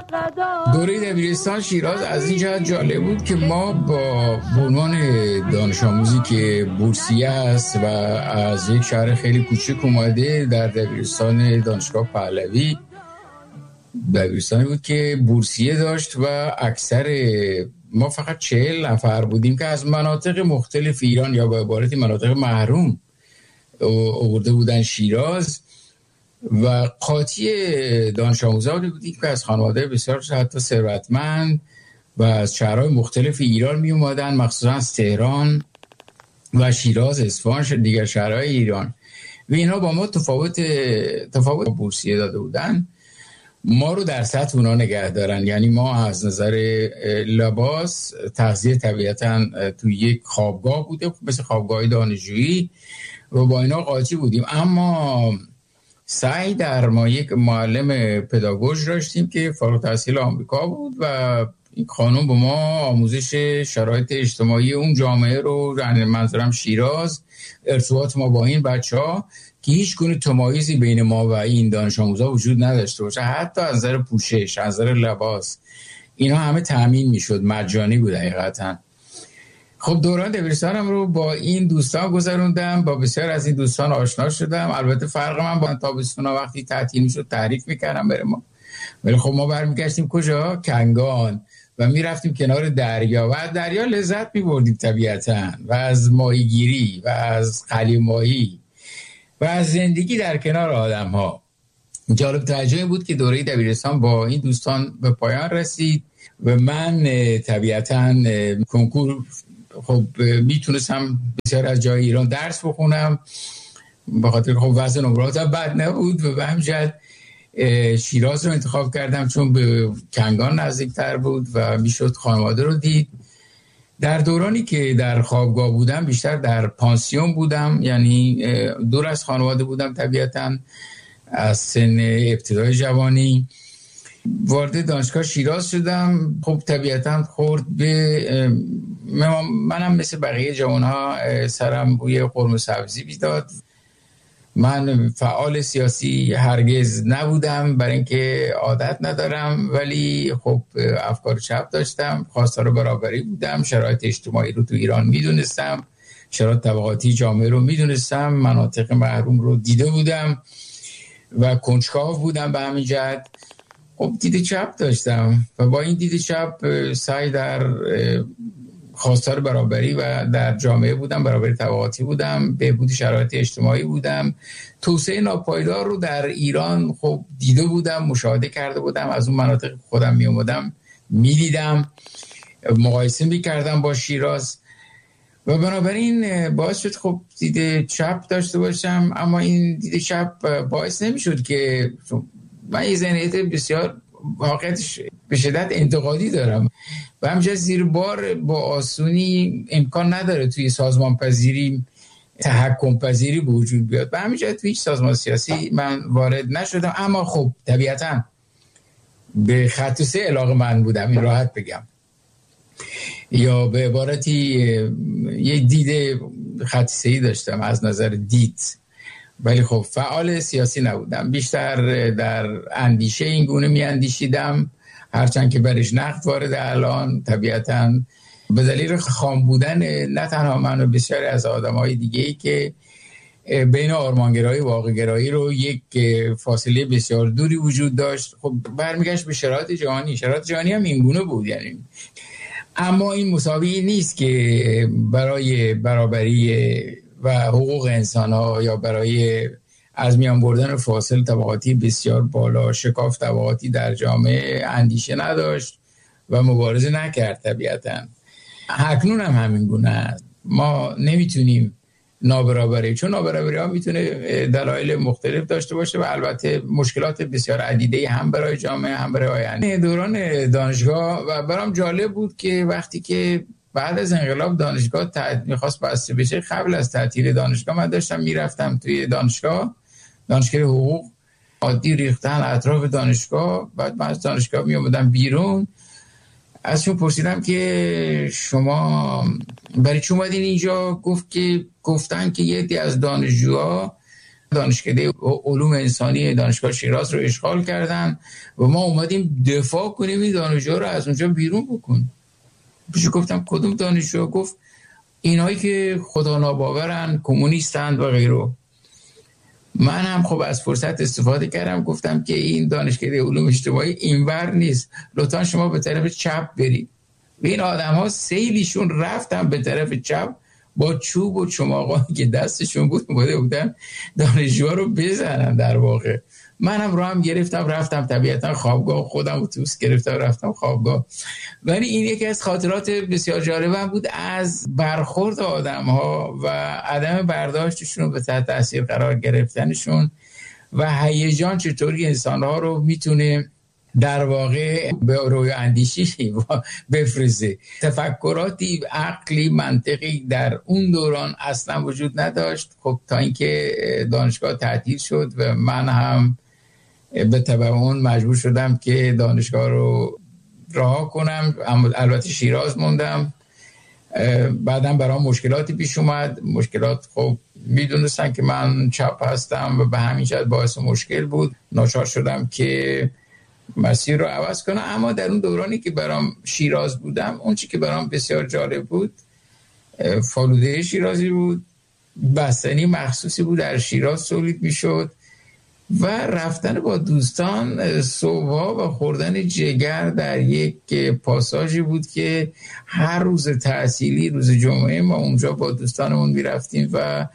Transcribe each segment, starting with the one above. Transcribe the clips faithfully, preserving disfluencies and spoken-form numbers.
دوره دبیرستان شیراز از این جهت جالب بود که ما با عنوان دانش آموزی که بورسیه است و از یک شهر خیلی کوچک اومده در دبیرستان دانشگاه پهلوی، دبیرستانی بود که بورسیه داشت و اکثر ما فقط چهل نفر بودیم که از مناطق مختلف ایران یا به عبارتی مناطق محروم آورده بودن شیراز و قاطی دانش آموزانی بودیم که از خانواده بسیار حتی ثروتمند و از شهرهای مختلف ایران می اومدن، مخصوصا از تهران و شیراز، اصفهان، دیگر شهرهای ایران و اینا با ما تفاوت تفاوت بورسیه داده بودن. ما رو در سطح اونا نگه دارن، یعنی ما از نظر لباس تغذیه طبیعتاً تو یک خوابگاه بوده مثل خوابگاه دانشجویی و با اینا قاطی بودیم، اما سعی در ما یک معلم پداگوژ داشتیم که فارغ التحصیل آمریکا بود و این خانم به ما آموزش شرایط اجتماعی اون جامعه رو، یعنی منظورم شیراز، ارتباط ما با این بچه‌ها که هیچ گونه تمایزی بین ما و این دانش آموزا وجود نداشته باشه، حتی از نظر پوشش، از نظر لباس، اینا همه تامین میشد، مجانی بود حقیقتا. خب دوران دبیرستانم رو با این دوستان گذروندم، با بسیار از این دوستان آشنا شدم. البته فرق من با تابستونا وقتی تعطیل میشد تعریف میکردم برای ما، ولی خب ما برمیگشتیم کجا؟ کنگان و میرفتیم کنار دریا و از دریا لذت میبردیم طبیعتا و از ماهیگیری و از قلیماهی و از زندگی در کنار آدم ها. جالب توجه بود که دوره دبیرستان با این دوستان به پایان رسید و من طبیعتا کنکور خب میتونستم بسیار از جای ایران درس بخونم، به خاطر خب وزن نمراتم بد نبود و به همین جهت شیراز رو انتخاب کردم چون به کنگان نزدیکتر بود و میشد خانواده رو دید. در دورانی که در خوابگاه بودم بیشتر در پانسیون بودم، یعنی دور از خانواده بودم طبیعتاً از سن ابتدای جوانی. وارد دانشگاه شیراز شدم، خب طبیعتاً خورد به منم مثل بقیه جوانها سرم بوی قرمه سبزی میداد. من فعال سیاسی هرگز نبودم برای اینکه عادت ندارم، ولی خب افکار چپ داشتم، خواستار برابری بودم، شرایط اجتماعی رو تو ایران میدونستم، شرایط طبقاتی جامعه رو میدونستم، مناطق محروم رو دیده بودم و کنجکاو بودم. به همین جهت خب دید چپ داشتم و با این دید چپ سعی در خواستار برابری و در جامعه بودم، برابری طبقاتی بودم، بهبود شرایط اجتماعی بودم، توسعه ناپایدار رو در ایران خب دیده بودم، مشاهده کرده بودم، از اون مناطق خودم می اومدم می دیدم، مقایسه می کردم با شیراز و بنابراین باعث شد خب دید چپ داشته باشم. اما این دید چپ باعث نمی شد که من یه ذهنیت بسیار واقعیتش به شدت انتقادی دارم و همچنین زیر بار با آسونی امکان نداره توی سازمان پذیری تحکم پذیری به وجود بیاد. به همین جهت توی هیچ سازمان سیاسی من وارد نشدم، اما خب طبیعتاً به خط سه علاقه من بودم، این راحت بگم، یا به عبارتی یه دید خط سه‌ای داشتم از نظر دید، ولی خب فعال سیاسی نبودم، بیشتر در اندیشه این گونه می اندیشیدم، هرچند که برش نقد وارد الان طبیعتاً به دلیل خام بودن نه تنها من و بسیاری از آدم‌های دیگه‌ای که بین آرمانگرایی و واقع‌گرایی رو یک فاصله بسیار دوری وجود داشت. خب برمیگشت به شرایط جهانی، شرایط جهانی هم این گونه بود یعنی. اما این مساوی نیست که برای برابری و حقوق انسان‌ها یا برای از میان بردن فاصله طبقاتی بسیار بالا، شکاف طبقاتی در جامعه اندیشه نداشت و مبارزه نکرد. طبیعتاً اکنون هم همین گونه است. ما نمیتونیم نابرابری، چون نابرابری ها میتونه دلایل مختلف داشته باشه و البته مشکلات بسیار عدیده هم برای جامعه هم برای آینده. دوران دانشگاه و برام جالب بود که وقتی که بعد از انقلاب دانشگاه میخواست بسته بشه، قبل از تعطیل دانشگاه من داشتم میرفتم توی دانشگاه دانشگاه حقوق عادی ریختن اطراف دانشگاه. بعد من از دانشگاه می اومدم بیرون، ازشون پرسیدم که شما برای چی اومدین اینجا؟ گفت که گفتن که یه عده از دانشجوها دانشکده علوم انسانی دانشگاه شیراز رو اشغال کردن و ما اومدیم دفاع کنیم این دانشجوها رو از اونجا بیرون بکن. پیش گفتم کدوم دانشجو؟ گفت اینایی که خدا ناباورن، کمونیستن و غیره. من هم خب از فرصت استفاده کردم، گفتم که این دانشکده علوم اجتماعی اینور نیست، لطفا شما به طرف چپ برید. و این آدم ها سیلیشون رفتن به طرف چپ با چوب و چماقانی که دستشون بود بوده بودن دانشجوها رو بزنن. در واقع منم راه هم گرفتم رفتم، طبیعتا خوابگاه خودم اتوبوس گرفتم رفتم خوابگاه. ولی این یکی از خاطرات بسیار جالبم بود از برخورد آدم ها و عدم برداشتشون به تحت تاثیر قرار گرفتنشون و هیجان چطوری انسان ها رو میتونه در واقع به روی اندیشی بفرزه. تفکراتی عقلی منطقی در اون دوران اصلا وجود نداشت. خب تا اینکه دانشگاه تعطیل شد و من هم به تبع اون مجبور شدم که دانشگاه رو رها کنم، البته شیراز موندم. بعدم برام مشکلاتی پیش اومد. مشکلات خب میدونستن که من چپ هستم و به همین جهت باعث مشکل بود. ناچار شدم که مسیر رو عوض کنم. اما در اون دورانی که برام شیراز بودم، اون چی که برام بسیار جالب بود فالوده شیرازی بود، بستنی مخصوصی بود در شیراز تولید میشد و رفتن با دوستان صبحا و خوردن جگر در یک پاساژی بود که هر روز تحصیلی روز جمعه ما اونجا با دوستانمون میرفتیم و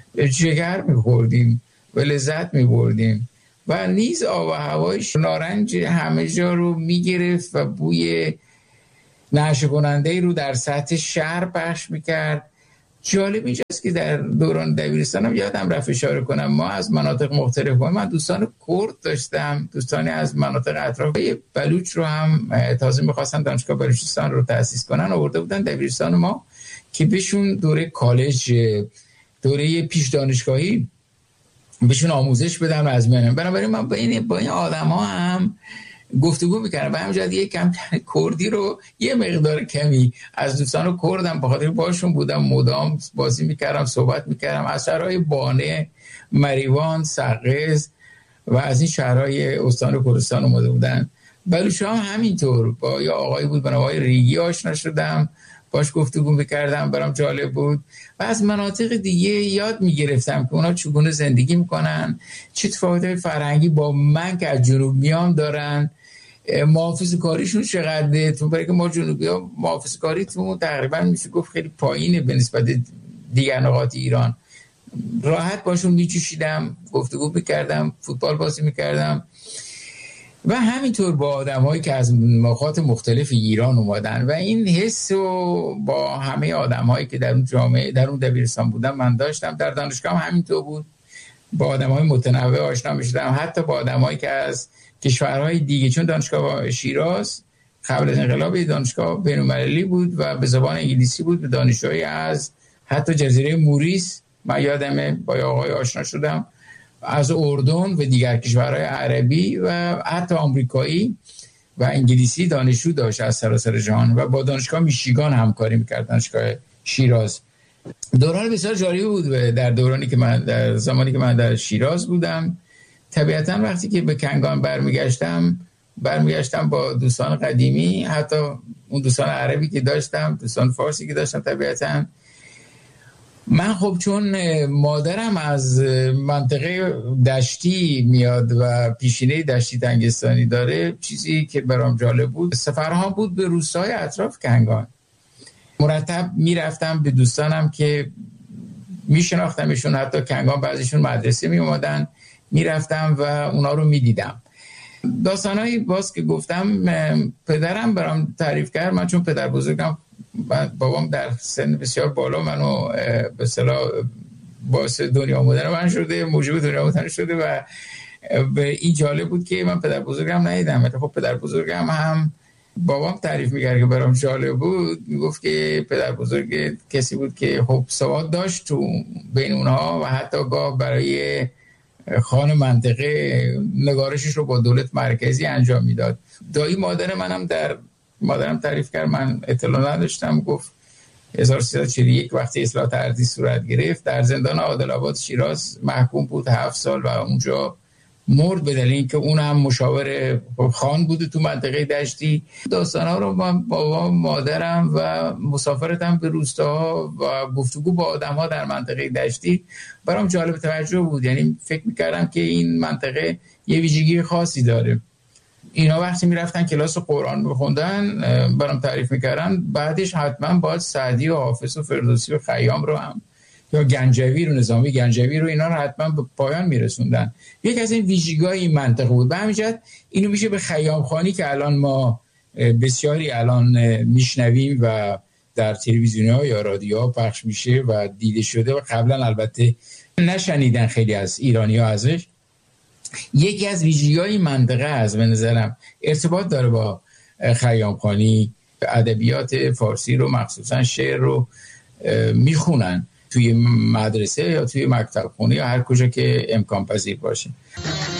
جگر میخوردیم و لذت میبردیم و نیز آب و هوای نارنج همه جا رو میگرفت و بوی نعشه کننده رو در سطح شهر پخش میکرد. جالب اینجاست که در دوران دبیرستانم یادم رفت اشاره کنم ما از مناطق مختلف، من دوستان کرد داشتم، دوستانی از مناطق اطراف بلوچ رو هم تازه میخواستن دانشگاه بلوچستان رو تأسیس کنن آورده بودن دبیرستان ما که بهشون دوره کالج، دوره پیش دانشگاهی بهشون آموزش بدم و از منم. بنابراین من با این با این آدم ها هم گفتگو میکردم و همجرد یک کم کردی رو یه مقدار کمی از دوستان کردم به خاطر باشون بودم، مدام بازی میکردم، صحبت میکردم از شهرهای بانه، مریوان، سقز و از این شهرهای استان کردستان اومده بودن. بلوچ هم همینطور با یه آقایی بود به نام آقای ریگی آشنا شدم، باش گفتگو میکردم، برام جالب بود و از مناطق دیگه یاد میگرفتم که اونا چگونه زندگی میکنن، چه تفاوت‌های فرهنگی با من که از جنوب میام دارن، محافظه کاریشون چقدره. تو برای که ما جنوبی ها محافظه کاریتون تقریبا میشه گفت خیلی پایینه به نسبت دیگر نقاط ایران. راحت باشون میچوشیدم، گفتگو میکردم، فوتبال بازی میکردم و همینطور با آدم هایی که از نقاط مختلف ایران اومدن و این حس رو با همه آدم هایی که در اون جامعه در اون دبیرستان بودم من داشتم. در دانشگاه هم همینطور بود، با آدم های متنوع آشنا میشدم، حتی با آدم هایی که از کشورهای دیگه، چون دانشگاه شیراز قبل از انقلاب دانشگاه بین‌المللی بود و به زبان انگلیسی بود، به دانشجوی از حتی جزیره موریس من یادمه با آقای آشنا شدم، از اردن و دیگر کشورهای عربی و حتی آمریکایی و انگلیسی دانشجو داشت از سراسر جهان و با دانشگاه میشیگان همکاری میکرد، دانشگاه شیراز. دوران بسیار جالبی بود در دورانی که من در زمانی که من در شیراز بودم. طبیعتا وقتی که به کنگان برمیگشتم برمیگشتم با دوستان قدیمی، حتی اون دوستان عربی که داشتم، دوستان فارسی که داشتم. طبیعتا من خب چون مادرم از منطقه دشتی میاد و پیشینه دشتی تنگستانی داره، چیزی که برام جالب بود سفرها بود به روستاهای اطراف کنگان. مرتب میرفتم به دوستانم که میشناختمشون، حتی کنگان بعضیشون مدرسه میومدن، میرفتم و اونا رو میدیدم. داستانایی باز که گفتم پدرم برام تعریف کرد. من چون پدر بزرگم بابام در سن بسیار بالا منو به اصطلاح باعث دنیا آمدن من شده، موجب دنیا آمدن شده و به این جالب بود که من پدر بزرگم ندیدم. خب پدر بزرگم هم بابام تعریف می‌کرد که برام جالب بود، میگفت که پدر بزرگ کسی بود که خب سواد داشت تو بین اونها و حتی گاه برای خان منطقه نگارشش رو با دولت مرکزی انجام میداد. دایی مادر منم در مادرم تعریف کرد، من اطلاع نداشتم، گفت هزار و سیصد و چهل و یک وقتی اصلاحات ارضی صورت گرفت در زندان عادل‌آباد شیراز محکوم بود هفت سال و اونجا مرد به دلیل اینکه اون هم مشاور خان بوده تو منطقه دشتی. داستان‌ها رو من بابا مادرم و مسافرتم به روستاها و گفتگو با آدم‌ها در منطقه دشتی برام جالب توجه بود. یعنی فکر می‌کردم که این منطقه یه ویژگی خاصی داره. اینا وقتی میرفتن کلاس قرآن میخوندن برام تعریف میکردن، بعدش حتما باید سعدی و حافظ و فردوسی و خیام رو هم یا گنجوی رو نظامی گنجوی رو اینا رو حتما به پایان میرسوندن. یک از این ویژگی‌های این منطقه بود. به همین جهت اینو میشه به خیام خانی که الان ما بسیاری الان میشنویم و در تلویزیون‌ها یا رادیوها پخش میشه و دیده شده و قبلا البته نشنیدن خیلی از ایرانی‌ها ازش، یکی از ویژگی‌های منطقه است. به نظرم ارتباط داره با خیام خانی. ادبیات فارسی رو مخصوصا شعر رو میخونن توی مدرسه یا توی مکتب خونه یا هر کجا که امکان پذیر باشه.